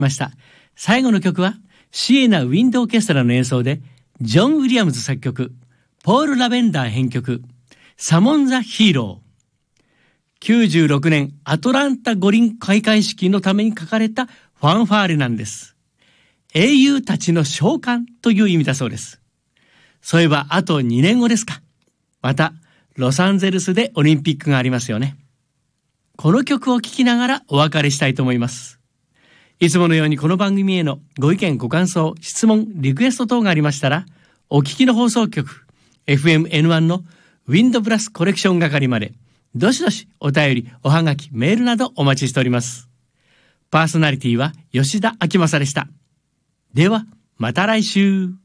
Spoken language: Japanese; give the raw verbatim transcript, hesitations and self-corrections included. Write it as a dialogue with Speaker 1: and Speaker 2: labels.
Speaker 1: ました。最後の曲はシエナ・ウィンド・オーケストラの演奏で、ジョン・ウィリアムズ作曲、ポール・ラベンダー編曲、サモン・ザ・ヒーロー。きゅうじゅうろくねんアトランタ五輪開会式のために書かれたファンファーレなんです。英雄たちの召喚という意味だそうです。そういえばあとにねんごですか。またロサンゼルスでオリンピックがありますよね。この曲を聴きながらお別れしたいと思います。いつものようにこの番組へのご意見ご感想質問リクエスト等がありましたら、お聞きの放送局 エフエムエヌワン のウィンドブラスコレクション係までどしどしお便りおはがきメールなどお待ちしております。パーソナリティは吉田明正でした。ではまた来週。